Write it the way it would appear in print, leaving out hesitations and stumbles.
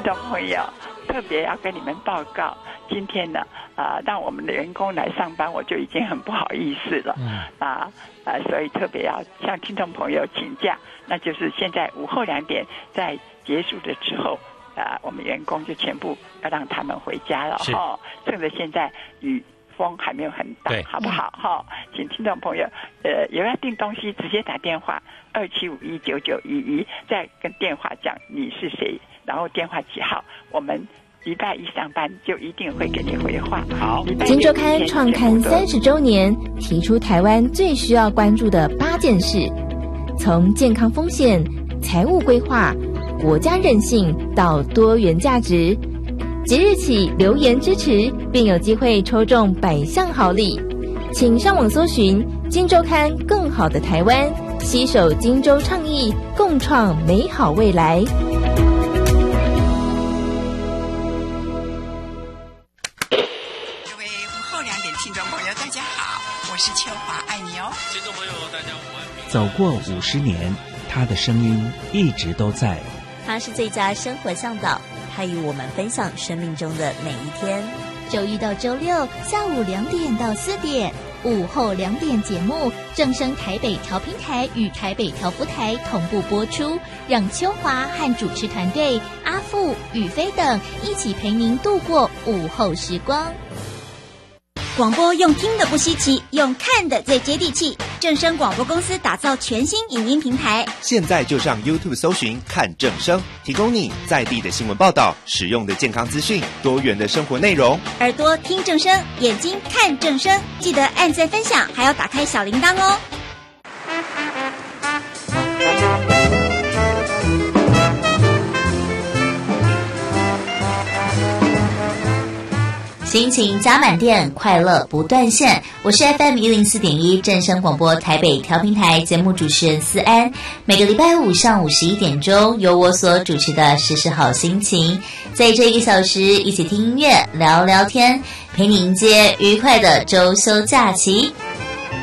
众朋友，特别要跟你们报告，今天呢，让我们的员工来上班，我就已经很不好意思了，所以特别要向听众朋友请假，那就是现在午后2点在结束的之后，我们员工就全部要让他们回家了哈，趁着现在风还没有很大，好不好？请听众朋友，有要订东西直接打电话27519911，再跟电话讲你是谁，然后电话几号，我们礼拜一上班就一定会给你回话。好， 金周刊创刊30周年，提出台湾最需要关注的8件事，从健康风险、财务规划、国家韧性到多元价值。即日起留言支持，并有机会抽中100项好礼，请上网搜寻金周刊更好的台湾，携手金周倡议，共创美好未来。 各位午后2点听众朋友大家好，我是秋华，爱你哦。听众朋友大家午安。 走过50年，他的声音一直都在。 他是最佳生活向导，他与我们分享生命中的每一天。 周一到周六下午2点到4点，午后2点节目正声台北调频台与台北调福台同步播出，让秋华和主持团队阿富、宇飞等一起陪您度过午后时光。 广播用听的不稀奇，用看的最接地气。正声广播公司打造全新影音平台， 现在就上 YouTube 搜寻看正声，提供你在地的新闻报道、实用的健康资讯、多元的生活内容。 耳朵听正声，眼睛看正声，记得按赞分享，还要打开小铃铛哦。 心情加满电，快乐不断线。我是 FM104.1 正声广播台北调频台节目主持人思安。每个礼拜五上午11点钟，由我所主持的时时好心情，在这1个小时一起听音乐、聊聊天，陪你迎接愉快的周休假期。